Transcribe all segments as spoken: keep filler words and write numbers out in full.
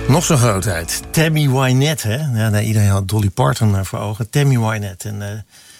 Nog zo'n grootheid. Tammy Wynette, hè? Ja, nee, iedereen had Dolly Parton uh, voor ogen. Tammy Wynette. En uh,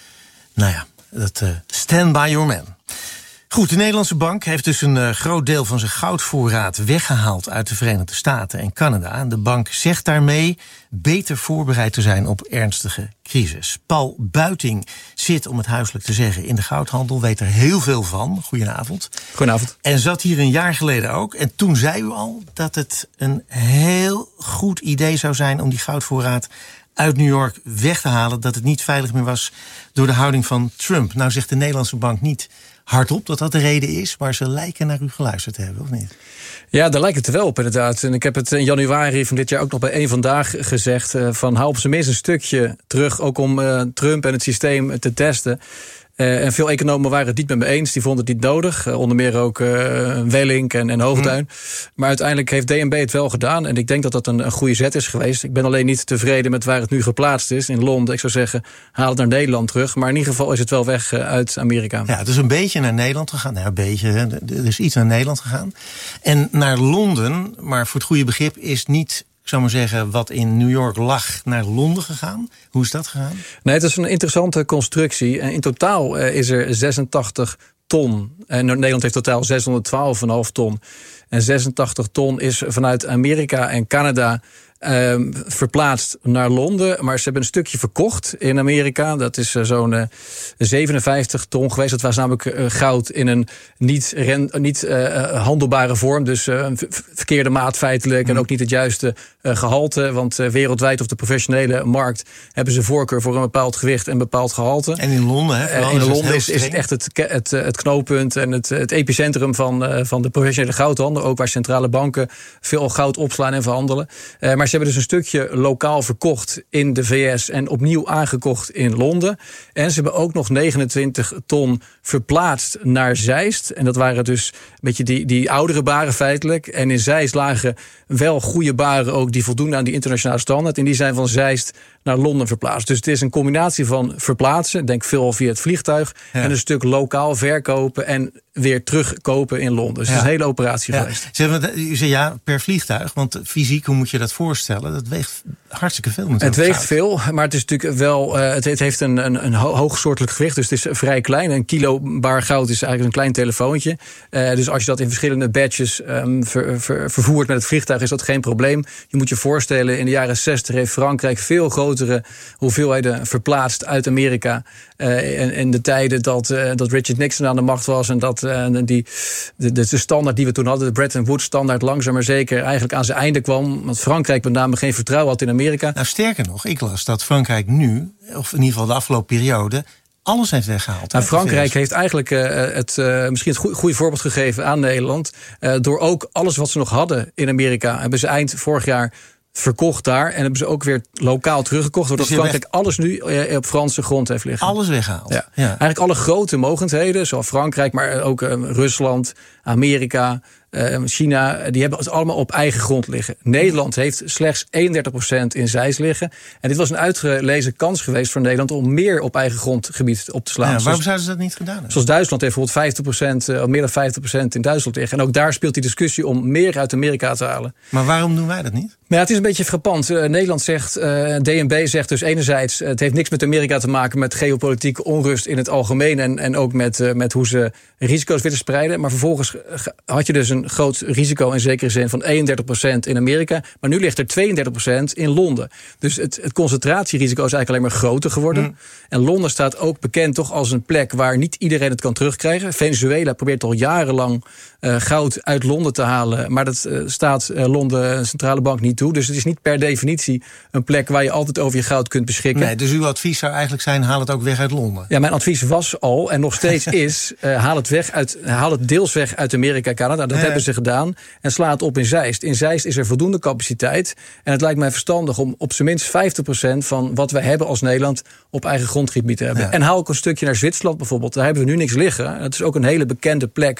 nou ja, dat uh, Stand By Your Man. Goed, de Nederlandse bank heeft dus een uh, groot deel van zijn goudvoorraad weggehaald uit de Verenigde Staten en Canada. De bank zegt daarmee beter voorbereid te zijn op ernstige crisis. Paul Buiting zit, om het huiselijk te zeggen, in de goudhandel, weet er heel veel van. Goedenavond. Goedenavond. En zat hier een jaar geleden ook. En toen zei u al dat het een heel goed idee zou zijn om die goudvoorraad uit New York weg te halen, dat het niet veilig meer was door de houding van Trump. Nou zegt de Nederlandse bank niet hardop dat dat de reden is, maar ze lijken naar u geluisterd te hebben, of niet? Ja, daar lijkt het er wel op inderdaad. En ik heb het in januari van dit jaar ook nog bij één Vandaag gezegd, uh, van haal op zijn minst een stukje terug, ook om uh, Trump en het systeem te testen. Uh, en veel economen waren het niet met me eens. Die vonden het niet nodig. Uh, onder meer ook uh, Wellink en, en Hoogduin. Mm. Maar uiteindelijk heeft D N B het wel gedaan. En ik denk dat dat een, een goede zet is geweest. Ik ben alleen niet tevreden met waar het nu geplaatst is. In Londen, ik zou zeggen, haal het naar Nederland terug. Maar in ieder geval is het wel weg uh, uit Amerika. Ja, het is een beetje naar Nederland gegaan. Nou, een beetje, er is iets naar Nederland gegaan. En naar Londen, maar voor het goede begrip, is niet, ik zou maar zeggen, wat in New York lag, naar Londen gegaan. Hoe is dat gegaan? Nee, het is een interessante constructie. In totaal is er zesentachtig ton. En Nederland heeft totaal zeshonderdtwaalf komma vijf ton. En zesentachtig ton is vanuit Amerika en Canada Um, verplaatst naar Londen. Maar ze hebben een stukje verkocht in Amerika. Dat is uh, zo'n uh, zevenenvijftig ton geweest. Dat was namelijk uh, goud in een niet, ren, niet uh, handelbare vorm. Dus uh, een verkeerde maat feitelijk. Mm. En ook niet het juiste uh, gehalte. Want uh, wereldwijd op de professionele markt hebben ze voorkeur voor een bepaald gewicht en een bepaald gehalte. En in Londen, hè? Uh, in Londen is, is het echt het, het, het knooppunt en het, het epicentrum van, uh, van de professionele goudhandel. Ook waar centrale banken veel goud opslaan en verhandelen. Uh, maar ze hebben dus een stukje lokaal verkocht in de V S en opnieuw aangekocht in Londen. En ze hebben ook nog negenentwintig ton verplaatst naar Zeist. En dat waren dus een beetje die, die oudere baren feitelijk. En in Zeist lagen wel goede baren ook die voldoen aan die internationale standaard. En die zijn van Zeist naar Londen verplaatst. Dus het is een combinatie van verplaatsen, denk veel via het vliegtuig, ja, en een stuk lokaal verkopen en weer terugkopen in Londen. Dus ja, het is een hele operatie ja. geweest. U zei ja, per vliegtuig, want fysiek, hoe moet je dat voorstellen? Dat weegt hartstikke veel. Het weegt goud. veel, maar het is natuurlijk wel, uh, het, het heeft een, een, een hoogsoortelijk gewicht, dus het is vrij klein. Een kilo bar goud is eigenlijk een klein telefoontje. Uh, dus als je dat in verschillende batches um, ver, ver, vervoert met het vliegtuig, is dat geen probleem. Je moet je voorstellen, in de jaren zestig heeft Frankrijk veel grotere hoeveelheden verplaatst uit Amerika. Uh, in, in de tijden dat, uh, dat Richard Nixon aan de macht was en dat uh, die, de, de standaard die we toen hadden, de Bretton Woods standaard, langzaam maar zeker eigenlijk aan zijn einde kwam. Want Frankrijk met name geen vertrouwen had in Amerika. Nou, sterker nog, ik las dat Frankrijk nu, of in ieder geval de afgelopen periode, alles heeft weggehaald. Nou, Frankrijk heeft eigenlijk uh, het, uh, misschien het goede voorbeeld gegeven aan Nederland. Uh, door ook alles wat ze nog hadden in Amerika, hebben ze eind vorig jaar verkocht daar. En hebben ze ook weer lokaal teruggekocht. Doordat dus Frankrijk echt alles nu op Franse grond heeft liggen. Alles weggehaald. Ja. Ja. Eigenlijk alle grote mogendheden, zoals Frankrijk, maar ook uh, Rusland, Amerika, uh, China, die hebben het allemaal op eigen grond liggen. Nederland heeft slechts eenendertig procent in Zeist liggen. En dit was een uitgelezen kans geweest voor Nederland om meer op eigen grondgebied op te slaan. Ja, waarom zouden ze dat niet gedaan hebben? Zoals Duitsland heeft bijvoorbeeld vijftig procent, uh, meer dan vijftig procent in Duitsland liggen. En ook daar speelt die discussie om meer uit Amerika te halen. Maar waarom doen wij dat niet? Maar ja, het is een beetje frappant. Uh, Nederland zegt, uh, D N B zegt dus enerzijds, uh, het heeft niks met Amerika te maken met geopolitieke onrust in het algemeen en, en ook met, uh, met hoe ze risico's willen spreiden. Maar vervolgens had je dus een groot risico in zekere zin van eenendertig procent in Amerika. Maar nu ligt er tweeëndertig procent in Londen. Dus het, het concentratierisico is eigenlijk alleen maar groter geworden. Mm. En Londen staat ook bekend toch als een plek waar niet iedereen het kan terugkrijgen. Venezuela probeert al jarenlang uh, goud uit Londen te halen. Maar dat uh, staat uh, Londen, centrale bank, niet toe. Dus het is niet per definitie een plek waar je altijd over je goud kunt beschikken. Nee, dus uw advies zou eigenlijk zijn, haal het ook weg uit Londen. Ja, mijn advies was al en nog steeds is, uh, haal het weg uit, haal het deels weg uit Amerika en Canada. Dat ja. hebben ze gedaan. En sla het op in Zeist. In Zeist is er voldoende capaciteit. En het lijkt mij verstandig om op zijn minst vijftig procent van wat we hebben als Nederland op eigen grondgebied te hebben. Ja. En haal ook een stukje naar Zwitserland bijvoorbeeld. Daar hebben we nu niks liggen. Het is ook een hele bekende plek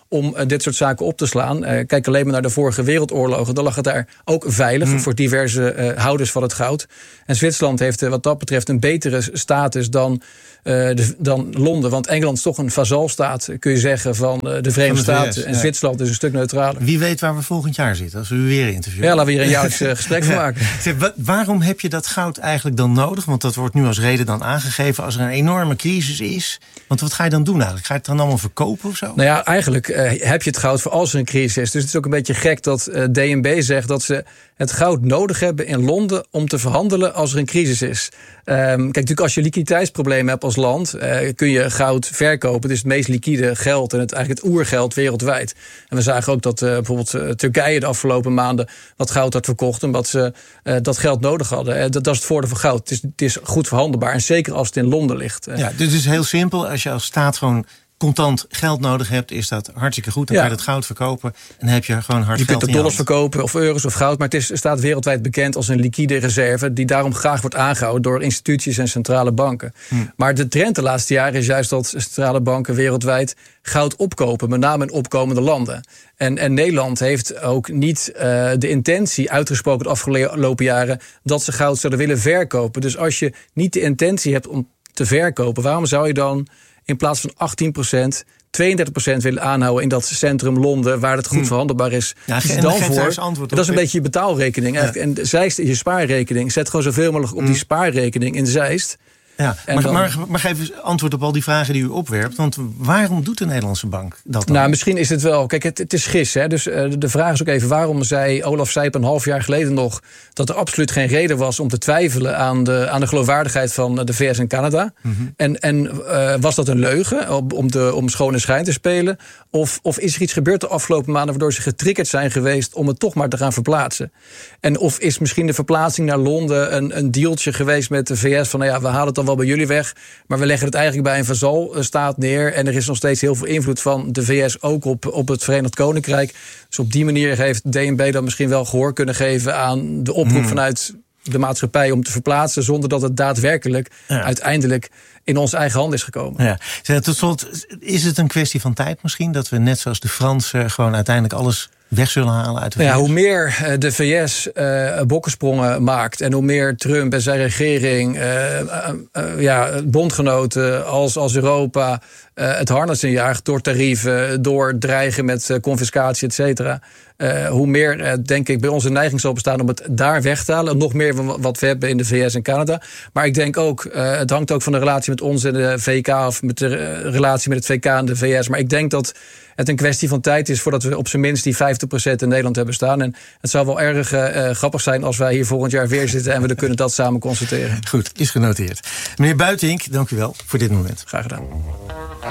om uh, dit soort zaken op te slaan. Uh, kijk alleen maar naar de vorige wereldoorlogen. Dan lag het daar ook veilig mm. voor diverse uh, houders van het goud. En Zwitserland heeft uh, wat dat betreft een betere status dan, uh, de, dan Londen. Want Engeland is toch een vazalstaat, kun je zeggen, van uh, de Verenigde Staten. En ja. Zwitserland is een stuk neutraler. Wie weet waar we volgend jaar zitten, als we u weer interviewen. Ja, laten we hier een jaarlijks uh, gesprek van maken. Zeg, wa- waarom heb je dat goud eigenlijk dan nodig? Want dat wordt nu als reden dan aangegeven als er een enorme crisis is. Want wat ga je dan doen eigenlijk? Ga je het dan allemaal verkopen of zo? Nou ja, eigenlijk uh, heb je het goud voor als er een crisis is. Dus het is ook een beetje gek dat uh, D N B zegt dat ze het goud nodig hebben in Londen om te verhandelen als er een crisis is. Um, kijk, natuurlijk als je liquiditeitsproblemen hebt als land, uh, kun je goud verkopen. Het is het meest liquide geld en het eigenlijk het oergeld wereldwijd. En we zagen ook dat uh, bijvoorbeeld uh, Turkije de afgelopen maanden wat goud had verkocht, omdat ze uh, dat geld nodig hadden. Uh, dat, dat is het voordeel van goud. Het is, het is goed verhandelbaar. En zeker als het in Londen ligt. Uh, ja, dus het is heel simpel. Als je als staat gewoon contant geld nodig hebt, is dat hartstikke goed. Dan ja. kan je het goud verkopen en dan heb je gewoon hard je geld kunt in er je dollars hand. verkopen of euro's of goud. Maar het is, staat wereldwijd bekend als een liquide reserve die daarom graag wordt aangehouden door instituties en centrale banken. Hmm. Maar de trend de laatste jaren is juist dat centrale banken wereldwijd goud opkopen, met name in opkomende landen. En, en Nederland heeft ook niet uh, de intentie uitgesproken de afgelopen jaren dat ze goud zouden willen verkopen. Dus als je niet de intentie hebt om te verkopen, waarom zou je dan in plaats van achttien procent, tweeëndertig procent willen aanhouden in dat centrum Londen, waar het goed hmm. verhandelbaar is? Ja, dus en dan geef voor, daar eens antwoord op. dat is een beetje je betaalrekening. Ja. En Zeist is je spaarrekening. Zet gewoon zoveel mogelijk op hmm. die spaarrekening in Zeist. Ja, maar, dan, maar, maar geef eens antwoord op al die vragen die u opwerpt. Want waarom doet de Nederlandse bank dat dan? Nou, misschien is het wel. Kijk, het, het is gis. Hè? Dus uh, de vraag is ook even: waarom zei Olaf Sijp een half jaar geleden nog dat er absoluut geen reden was om te twijfelen aan de, aan de geloofwaardigheid van de V S en Canada? Mm-hmm. En, en uh, was dat een leugen om, om, de, om schone schijn te spelen? Of, of is er iets gebeurd de afgelopen maanden waardoor ze getriggerd zijn geweest om het toch maar te gaan verplaatsen? En of is misschien de verplaatsing naar Londen een, een dealtje geweest met de V S van, nou ja, we halen het dan wel bij jullie weg, maar we leggen het eigenlijk bij een vazalstaat neer en er is nog steeds heel veel invloed van de V S ook op, op het Verenigd Koninkrijk. Dus op die manier heeft D N B dan misschien wel gehoor kunnen geven aan de oproep hmm. vanuit de maatschappij om te verplaatsen, zonder dat het daadwerkelijk ja. uiteindelijk in onze eigen hand is gekomen. Ja. Tot slot, is het een kwestie van tijd misschien dat we net zoals de Fransen gewoon uiteindelijk alles weg zullen halen uit de V S? Ja, hoe meer de V S uh, bokkensprongen maakt en hoe meer Trump en zijn regering, uh, uh, uh, ja, bondgenoten als, als Europa uh, het harnas injaagt door tarieven, door dreigen met uh, confiscatie, et cetera. Uh, hoe meer, uh, denk ik, bij ons een neiging zal bestaan om het daar weg te halen. Nog meer van wat we hebben in de V S en Canada. Maar ik denk ook, uh, het hangt ook van de relatie met ons en de V K, of met de uh, relatie met het V K en de V S. Maar ik denk dat het een kwestie van tijd is voordat we op zijn minst die vijftig procent in Nederland hebben staan. En het zou wel erg uh, grappig zijn als wij hier volgend jaar weer zitten en we kunnen dat samen constateren. Goed, is genoteerd. Meneer Buitink, dank u wel voor dit moment. Graag gedaan.